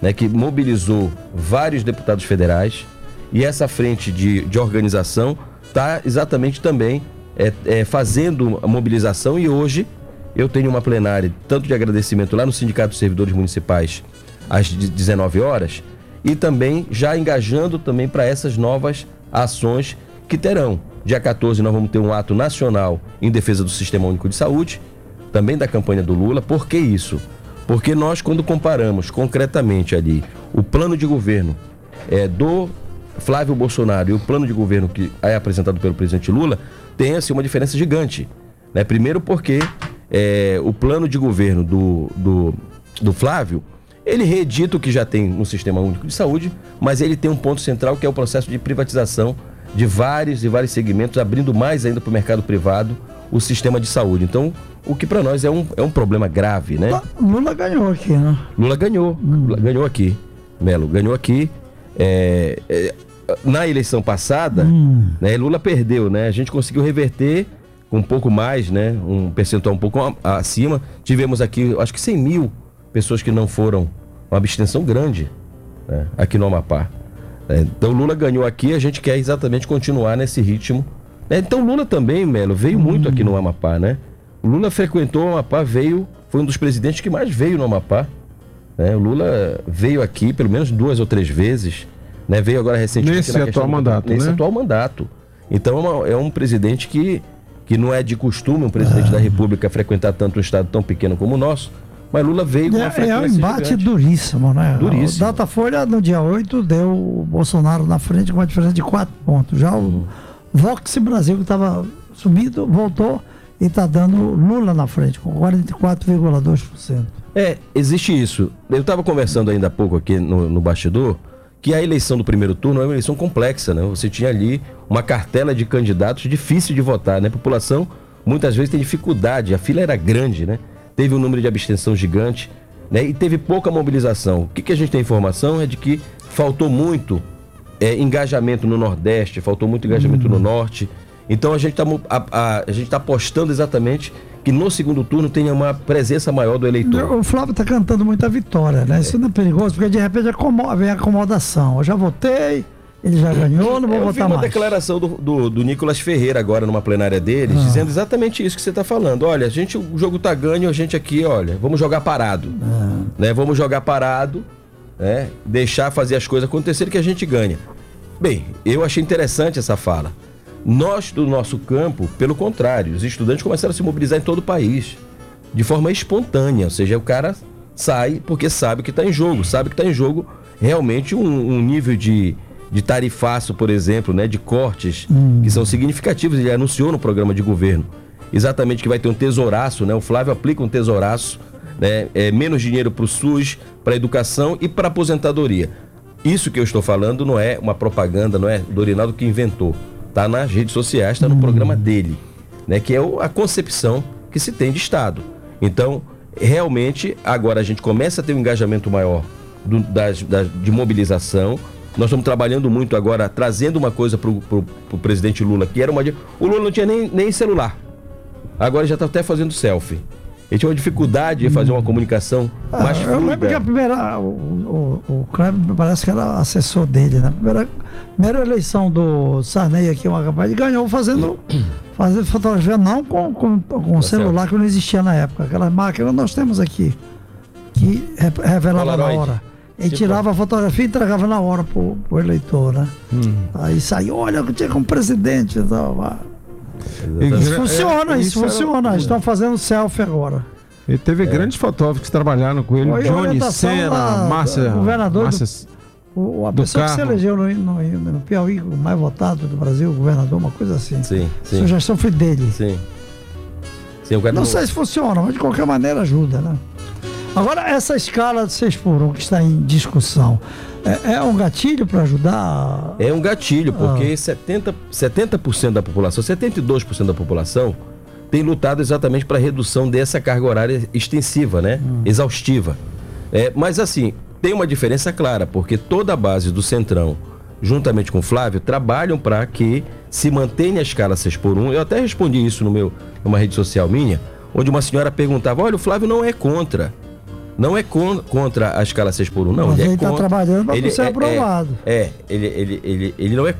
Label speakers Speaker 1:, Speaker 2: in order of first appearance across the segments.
Speaker 1: né, que mobilizou vários deputados federais, e essa frente de organização está exatamente também fazendo a mobilização, e hoje eu tenho uma plenária tanto de agradecimento lá no Sindicato dos Servidores Municipais às 19 horas, e também já engajando também para essas novas ações que terão. Dia 14 nós vamos ter um ato nacional em defesa do Sistema Único de Saúde, também da campanha do Lula. Por que isso? Porque nós, quando comparamos concretamente ali o plano de governo do Flávio Bolsonaro e o plano de governo que é apresentado pelo presidente Lula, tem assim uma diferença gigante, né? Primeiro porque o plano de governo do Flávio, ele reedita o que já tem no Sistema Único de Saúde, mas ele tem um ponto central que é o processo de privatização de vários segmentos, abrindo mais ainda para o mercado privado o sistema de saúde. Então, o que para nós é um problema grave, né?
Speaker 2: Lula ganhou aqui, né?
Speaker 1: Lula ganhou aqui, Melo, ganhou aqui. Na eleição passada, né, Lula perdeu, né? A gente conseguiu reverter com um pouco mais, né? Um percentual um pouco acima. Tivemos aqui, acho que 100 mil pessoas que não foram, uma abstenção grande, né, aqui no Amapá. Então Lula ganhou aqui, a gente quer exatamente continuar nesse ritmo. Então Lula também, Melo, veio muito aqui no Amapá, né? O Lula frequentou o Amapá, foi um dos presidentes que mais veio no Amapá. O Lula veio aqui pelo menos 2 ou 3 vezes, né? Veio agora recentemente
Speaker 3: nesse atual
Speaker 1: mandato. Então é um presidente que não é de costume um presidente da República frequentar tanto um estado tão pequeno como o nosso. Mas Lula veio com uma frequência
Speaker 2: um embate
Speaker 1: gigante.
Speaker 2: duríssimo, né?
Speaker 1: Duríssimo.
Speaker 2: O Datafolha, no dia 8, deu o Bolsonaro na frente com uma diferença de 4 pontos. Já o Vox Brasil, que estava subido, voltou e está dando Lula na frente, com 44,2%.
Speaker 1: Existe isso. Eu estava conversando ainda há pouco aqui no bastidor, que a eleição do primeiro turno é uma eleição complexa, né? Você tinha ali uma cartela de candidatos difícil de votar, né? A população muitas vezes tem dificuldade, a fila era grande, né? Teve um número de abstenção gigante, né? E teve pouca mobilização. O que a gente tem informação é de que faltou muito engajamento no Nordeste, faltou muito engajamento no Norte. Então a gente está apostando exatamente que no segundo turno tenha uma presença maior do eleitor.
Speaker 2: O Flávio está cantando muita vitória, né? Isso não é perigoso, porque de repente vem a acomodação. Eu já votei, ele já ganhou, não vou votar mais. Eu vi uma
Speaker 1: declaração do Nicolas Ferreira agora numa plenária deles, dizendo exatamente isso que você está falando. Olha, o jogo tá ganho, a gente aqui, olha, vamos jogar parado. Né? Vamos jogar parado, né? Deixar fazer as coisas acontecerem que a gente ganha. Bem, eu achei interessante essa fala. Nós, do nosso campo, pelo contrário, os estudantes começaram a se mobilizar em todo o país, de forma espontânea, ou seja, o cara sai porque sabe que está em jogo, realmente um nível de tarifaço, por exemplo, né, de cortes que são significativos. Ele anunciou no programa de governo exatamente que vai ter um tesouraço, né? O Flávio aplica um tesouraço, né? Menos dinheiro para o SUS, para a educação e para a aposentadoria. Isso que eu estou falando não é uma propaganda, não é do Rinaldo que inventou. Está nas redes sociais, está no programa dele, né? Que é a concepção que se tem de Estado. Então, realmente, agora a gente começa a ter um engajamento maior de mobilização. Nós estamos trabalhando muito agora, trazendo uma coisa para o presidente Lula, que era o Lula não tinha nem celular. Agora já está até fazendo selfie. Ele tinha uma dificuldade de fazer uma comunicação mais fluida.
Speaker 2: Eu lembro que a primeira, o Kleber parece que era assessor dele, né? Primeira eleição do Sarney aqui, uma campanha, ele ganhou fazendo fotografia, não com celular, que não existia na época. Aquela máquina nós temos aqui, que revelava na hora. Ele tirava a fotografia e entregava na hora pro eleitor, né? Aí saiu, olha, eu tinha como presidente. Então, isso funciona. Eles estão fazendo selfie agora.
Speaker 3: E teve grandes fotógrafos que trabalharam com ele, Johnny Senna, Márcia.
Speaker 2: Governador a pessoa que se elegeu no Piauí, o mais votado do Brasil, o governador, uma coisa assim.
Speaker 1: Sim.
Speaker 2: A sugestão foi dele.
Speaker 1: Sim,
Speaker 2: não sei se funciona, mas de qualquer maneira ajuda, né? Agora, essa escala de 6x1 que está em discussão, é um gatilho para ajudar?
Speaker 1: É um gatilho, porque 70% da população, 72% da população tem lutado exatamente para a redução dessa carga horária extensiva, né? Exaustiva. Mas assim, tem uma diferença clara, porque toda a base do Centrão, juntamente com o Flávio, trabalham para que se mantenha a escala 6x1. Eu até respondi isso numa rede social minha, onde uma senhora perguntava, olha, o Flávio não é contra. não é contra a escala 6x1, não.
Speaker 2: Mas ele está trabalhando para ser aprovado.
Speaker 1: Ele não é.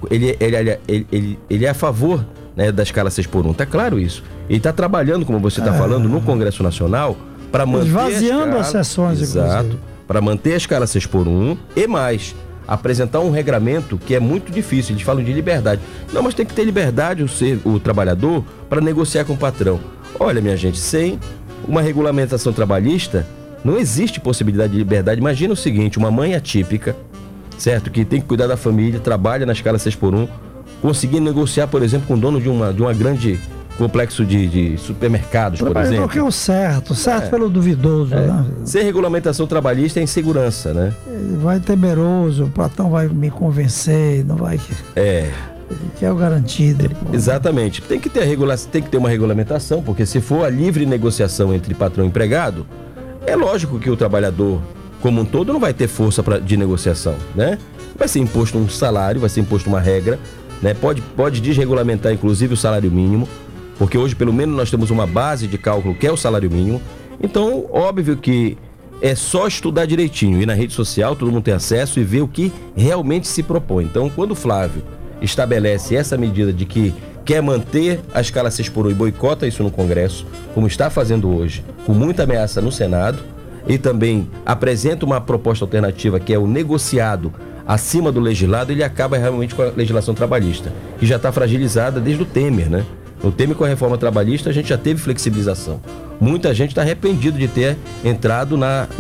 Speaker 1: Ele é a favor, né, da escala 6x1. Tá claro isso. Ele está trabalhando, como você está falando, no Congresso Nacional para manter.
Speaker 2: Esvaziando as sessões,
Speaker 1: exato. Para manter a escala 6x1 e mais. Apresentar um regramento que é muito difícil. Eles falam de liberdade. Não, mas tem que ter liberdade o trabalhador para negociar com o patrão. Olha, minha gente, sem uma regulamentação trabalhista, não existe possibilidade de liberdade. Imagina o seguinte, uma mãe atípica, certo? Que tem que cuidar da família, trabalha na escala 6x1, conseguir negociar, por exemplo, com o dono de uma grande complexo de supermercados, por exemplo.
Speaker 2: Que é o certo pelo duvidoso. Né?
Speaker 1: Sem regulamentação trabalhista é insegurança, né?
Speaker 2: Ele vai temeroso, o patrão vai me convencer, não vai... Ele quer o garantido.
Speaker 1: Exatamente. Tem que ter uma regulamentação, porque se for a livre negociação entre patrão e empregado, é lógico que o trabalhador, como um todo, não vai ter força de negociação, né? Vai ser imposto um salário, vai ser imposto uma regra, né? Pode desregulamentar, inclusive, o salário mínimo, porque hoje, pelo menos, nós temos uma base de cálculo que é o salário mínimo. Então, óbvio que é só estudar direitinho. E na rede social, todo mundo tem acesso e vê o que realmente se propõe. Então, quando o Flávio estabelece essa medida de que quer manter a escala 6x1 e boicota isso no Congresso, como está fazendo hoje, com muita ameaça no Senado, e também apresenta uma proposta alternativa que é o negociado acima do legislado, ele acaba realmente com a legislação trabalhista, que já está fragilizada desde o Temer, né? No Temer, com a reforma trabalhista, a gente já teve flexibilização. Muita gente está arrependido de ter entrado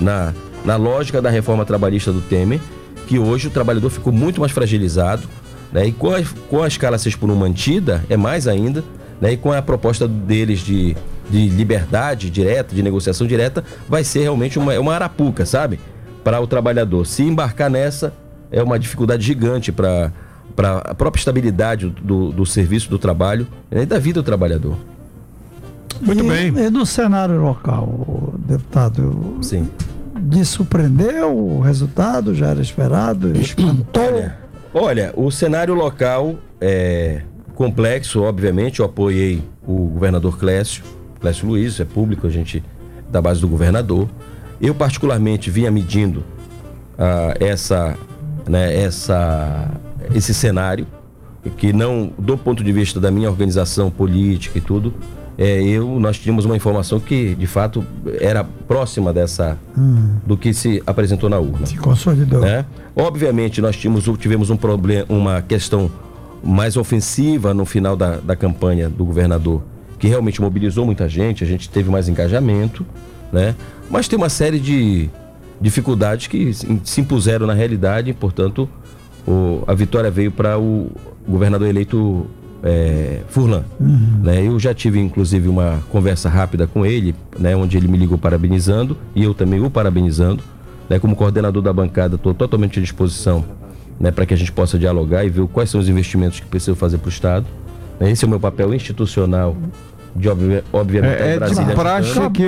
Speaker 1: na lógica da reforma trabalhista do Temer, que hoje o trabalhador ficou muito mais fragilizado, né? E com a escala 6x1 mantida, é mais ainda, né? E com a proposta deles de liberdade direta, de negociação direta, vai ser realmente uma arapuca, sabe? Para o trabalhador. Se embarcar nessa, é uma dificuldade gigante para a própria estabilidade do serviço do trabalho e da vida do trabalhador.
Speaker 3: Muito bem.
Speaker 2: E no cenário local, deputado?
Speaker 1: Sim.
Speaker 2: De surpreendeu o resultado? Já era esperado? Espantou?
Speaker 1: Olha, o cenário local é complexo, obviamente. Eu apoiei o governador Clécio Luiz, é público, a gente da base do governador. Eu particularmente vinha medindo esse cenário, que não, do ponto de vista da minha organização política e tudo, nós tínhamos uma informação que de fato era próxima do que se apresentou na urna.
Speaker 2: Se consolidou.
Speaker 1: Obviamente nós tivemos um problema, uma questão mais ofensiva no final da campanha do governador, que realmente mobilizou muita gente, a gente teve mais engajamento, né? Mas tem uma série de dificuldades que se impuseram na realidade, e, portanto, a vitória veio para o governador eleito Furlan. Né? Eu já tive, inclusive, uma conversa rápida com ele, né? Onde ele me ligou parabenizando, e eu também o parabenizando. Né? Como coordenador da bancada, estou totalmente à disposição, né? Para que a gente possa dialogar e ver quais são os investimentos que precisam fazer para o Estado. Esse é o meu papel institucional. Obviamente,
Speaker 3: de prática que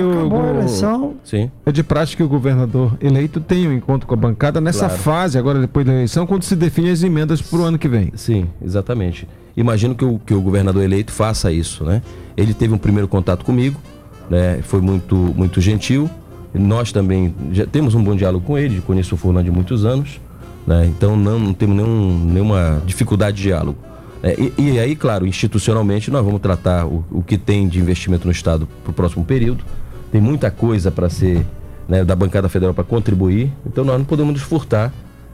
Speaker 2: Sim.
Speaker 3: É de prática que o governador eleito tenha um encontro com a bancada nessa fase, agora depois da eleição, quando se define as emendas para o ano que vem.
Speaker 1: Sim, exatamente. Imagino que o governador eleito faça isso, né? Ele teve um primeiro contato comigo, né? Foi muito, muito gentil. Nós também já temos um bom diálogo com ele, conheço o Furlan de muitos anos, né? Então não temos nenhuma dificuldade de diálogo. E aí, claro, institucionalmente nós vamos tratar o que tem de investimento no Estado para o próximo período. Tem muita coisa para ser, né, da bancada federal para contribuir, então nós não podemos nos furtar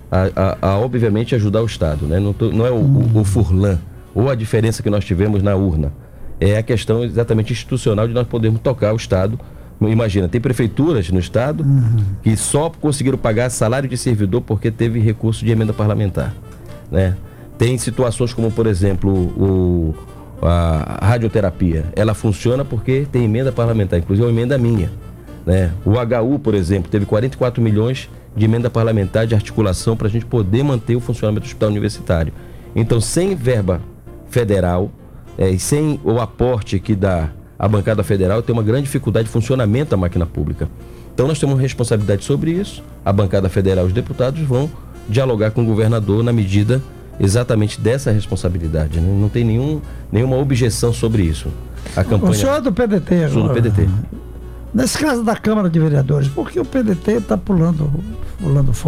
Speaker 1: a obviamente ajudar o Estado, né? Não é o Furlan ou a diferença que nós tivemos na urna, é a questão exatamente institucional de nós podermos tocar o Estado. Imagina, tem prefeituras no Estado que só conseguiram pagar salário de servidor porque teve recurso de emenda parlamentar, né? Tem situações como, por exemplo, a radioterapia. Ela funciona porque tem emenda parlamentar, inclusive uma emenda minha, né? O HU, por exemplo, teve 44 milhões de emenda parlamentar de articulação para a gente poder manter o funcionamento do hospital universitário. Então, sem verba federal e sem o aporte que dá a bancada federal, tem uma grande dificuldade de funcionamento da máquina pública. Então, nós temos uma responsabilidade sobre isso. A bancada federal e os deputados vão dialogar com o governador na medida exatamente dessa responsabilidade, né? Não tem nenhuma objeção sobre isso. A campanha...
Speaker 2: O senhor é do PDT agora.
Speaker 1: Sou do PDT.
Speaker 2: Nesse caso da Câmara de Vereadores, porque o PDT está pulando fora.